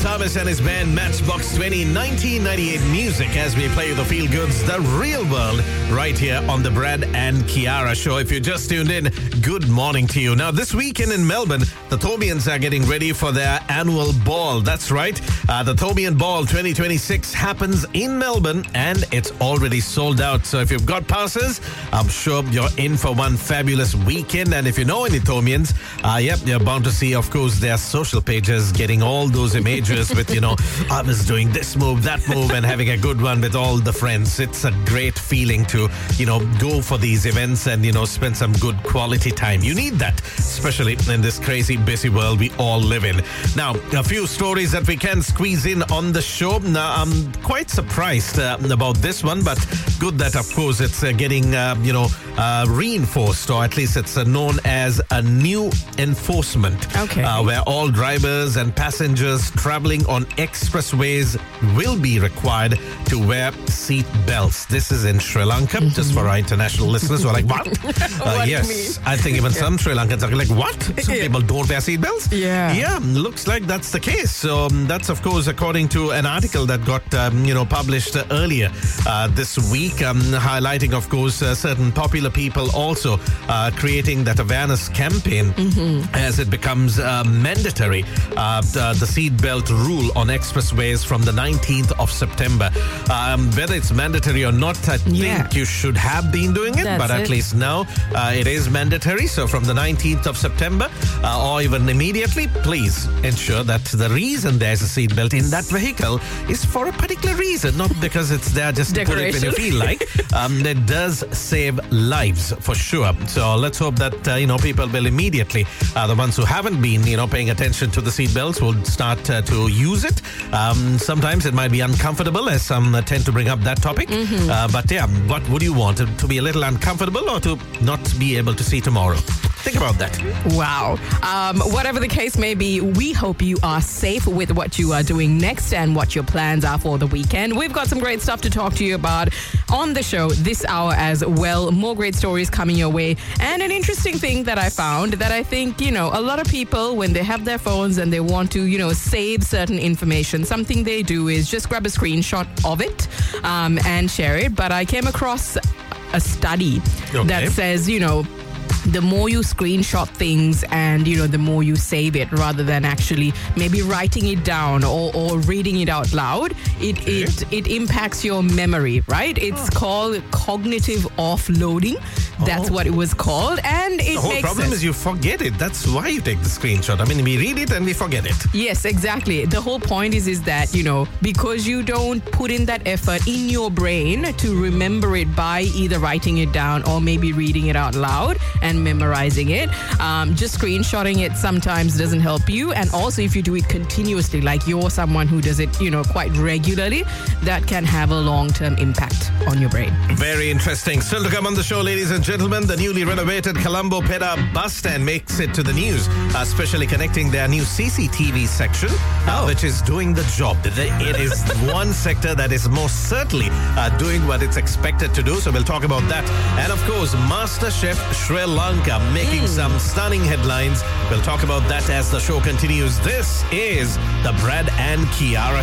Thomas and his band Matchbox 20, 1998 music as we play the feel goods, the real world, right here on the Brad and Kiara show. If you just tuned in, good morning to you. Now, this weekend in Melbourne, the Thobians are getting ready for their annual ball. That's right. The Thobian Ball 2026 happens in Melbourne and it's already sold out. So if you've got passes, I'm sure you're in for one fabulous weekend. And if you know any Thobians, you're bound to see, of course, their social pages getting all those images with, I was doing this move, that move, and having a good one with all the friends. It's a great feeling to, go for these events and, spend some good quality time. You need that, especially in this crazy, busy world we all live in. Now, a few stories that we can squeeze in on the show. Now, I'm quite surprised about this one, but good that, of course, it's getting, reinforced, or at least it's known as a new enforcement. Okay. Where all drivers and passengers traveling on expressways will be required to wear seat belts. This is in Sri Lanka, just for our international listeners who are like, what? What yes, do you mean? I think even some Sri Lankans are like, what? Some people don't wear seat belts? Yeah, looks like that's the case. So that's, of course, according to an article that got, published earlier this week, highlighting, of course, certain popular people also creating that awareness campaign as it becomes mandatory, the seat belt rule on expressways from the 19th of September. Whether it's mandatory or not, I think you should have been doing it, but at least now it is mandatory. So from the 19th of September or even immediately, please ensure that the reason there's a seat belt in that vehicle is for a particular reason, not because it's there just to put it when you feel like. It does save lives for sure. So let's hope that, people will immediately, the ones who haven't been, paying attention to the seat belts will start to use it. Sometimes it might be uncomfortable, as some tend to bring up that topic. But what would you want? To be a little uncomfortable or to not be able to see tomorrow? Think about that. Wow. Whatever the case may be, we hope you are safe with what you are doing next and what your plans are for the weekend. We've got some great stuff to talk to you about on the show this hour as well. More great stories coming your way. And an interesting thing that I found that I think, a lot of people, when they have their phones and they want to, save certain information, something they do is just grab a screenshot of it and share it. But I came across a study that says, the more you screenshot things and, the more you save it rather than actually maybe writing it down or reading it out loud, it impacts your memory, right? It's called cognitive offloading. That's what it was called. And it the whole makes problem sense. is you forget it. That's why you take the screenshot. I mean, we read it and we forget it. Yes, exactly. The whole point is that, because you don't put in that effort in your brain to remember it by either writing it down or maybe reading it out loud and memorizing it, just screenshotting it sometimes doesn't help you. And also if you do it continuously, like you're someone who does it, quite regularly, that can have a long-term impact on your brain. Very interesting. Still to come on the show, ladies and gentlemen, the newly renovated Colombo Peda bus stand makes it to the news, especially connecting their new CCTV section, which is doing the job. It is one sector that is most certainly doing what it's expected to do. So we'll talk about that. And of course, MasterChef Sri Lanka making some stunning headlines. We'll talk about that as the show continues. This is the Brad and Kiara